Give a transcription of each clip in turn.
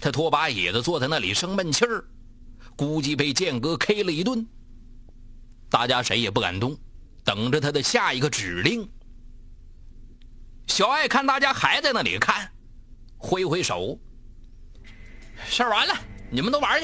他拖把椅子坐在那里生闷气儿，估计被剑哥 K 了一顿。大家谁也不敢动，等着他的下一个指令。小爱看大家还在那里看，挥挥手，事儿完了，你们都玩去。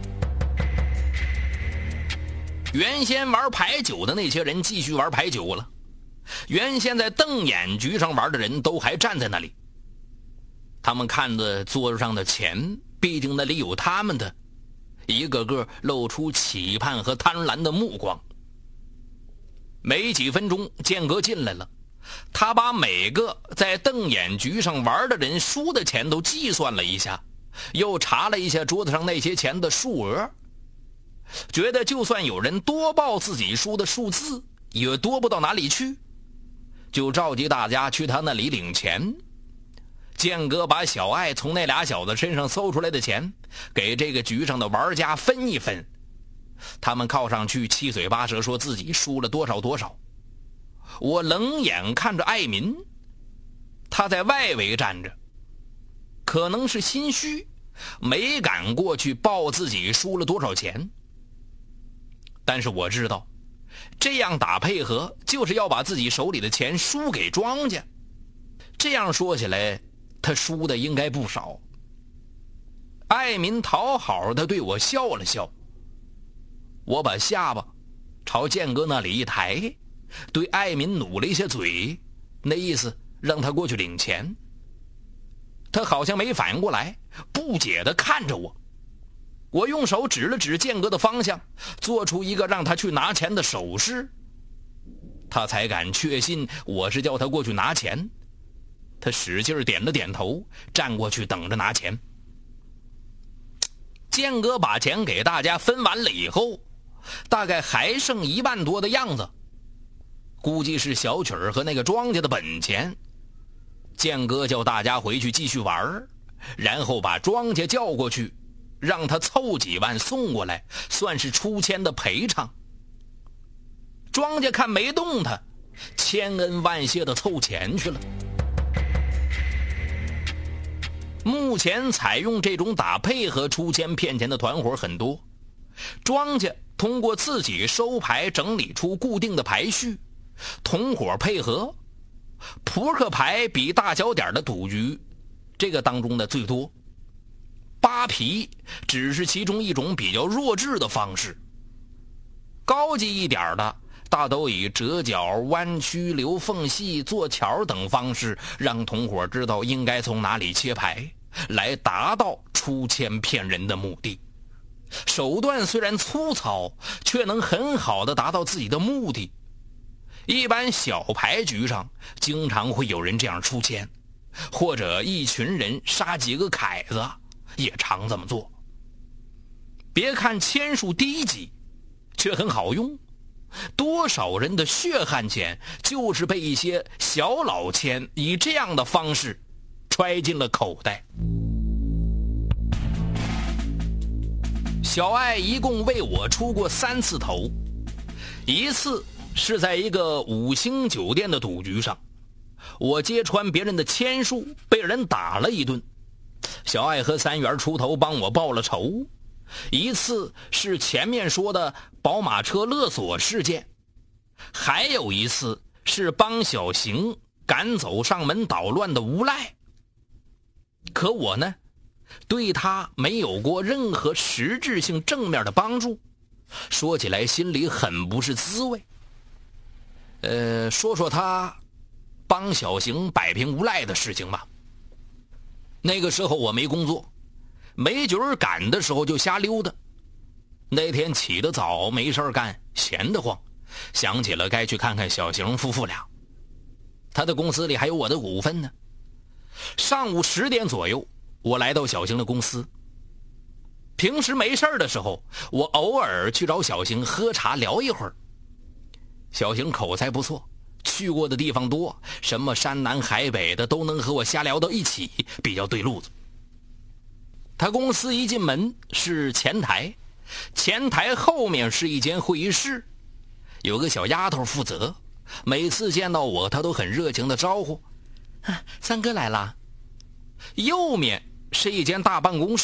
原先玩牌九的那些人继续玩牌九了，原先在瞪眼局上玩的人都还站在那里。他们看着桌子上的钱，毕竟那里有他们的，一个个露出期盼和贪婪的目光。没几分钟，剑哥进来了，他把每个在瞪眼局上玩的人输的钱都计算了一下，又查了一下桌子上那些钱的数额，觉得就算有人多报自己输的数字，也多不到哪里去，就召集大家去他那里领钱。剑哥把小爱从那俩小子身上搜出来的钱给这个局上的玩家分一分，他们靠上去七嘴八舌说自己输了多少多少。我冷眼看着艾民，他在外围站着，可能是心虚，没敢过去报自己输了多少钱。但是我知道，这样打配合就是要把自己手里的钱输给庄家。这样说起来，他输的应该不少。艾民讨好的对我笑了笑，我把下巴朝剑哥那里一抬，对艾民努了一下嘴，那意思让他过去领钱。他好像没反应过来，不解地看着我。我用手指了指剑哥的方向，做出一个让他去拿钱的手势，他才敢确信我是叫他过去拿钱。他使劲点了点头，站过去等着拿钱。剑哥把钱给大家分完了以后，大概还剩1万多的样子，估计是小曲儿和那个庄家的本钱。剑哥叫大家回去继续玩，然后把庄家叫过去，让他凑几万送过来，算是出钱的赔偿。庄家看没动他，千恩万谢的凑钱去了。目前采用这种打配合出钱骗钱的团伙很多，庄家通过自己收牌整理出固定的牌序，同伙配合。扑克牌比大小点的赌局，这个当中的最多。扒皮只是其中一种比较弱智的方式。高级一点的大都以折角、弯曲、留缝隙、做桥等方式让同伙知道应该从哪里切牌，来达到出钱骗人的目的。手段虽然粗糙，却能很好的达到自己的目的。一般小牌局上经常会有人这样出钱，或者一群人杀几个凯子也常这么做。别看签数低级，却很好用，多少人的血汗钱就是被一些小老千以这样的方式揣进了口袋。小爱一共为我出过3次头，一次是在一个5星酒店的赌局上，我揭穿别人的签数，被人打了一顿，小爱和3元出头帮我报了仇。一次是前面说的宝马车勒索事件，还有一次是帮小邢赶走上门捣乱的无赖。可我呢，对他没有过任何实质性正面的帮助，说起来心里很不是滋味。说说他帮小邢摆平无赖的事情吧。那个时候我没工作，没局儿赶的时候就瞎溜达。那天起得早，没事干，闲得慌，想起了该去看看小邢夫妇俩。他的公司里还有我的股份呢。上午10点左右，我来到小邢的公司。平时没事的时候，我偶尔去找小邢喝茶聊一会儿。小邢口才不错，去过的地方多，什么山南海北的都能和我瞎聊到一起，比较对路子。他公司一进门是前台，前台后面是一间会议室，有个小丫头负责，每次见到我他都很热情的招呼：三哥来了。右面是一间大办公室，